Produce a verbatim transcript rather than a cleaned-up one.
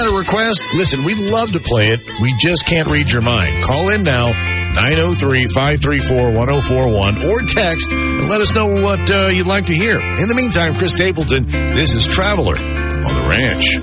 got a request? Listen, we'd love to play it. We just can't read your mind. Call in now, nine oh three, five three four, one oh four one, or text and let us know what uh, you'd like to hear. In the meantime, Chris Stapleton, this is Traveler on the Ranch.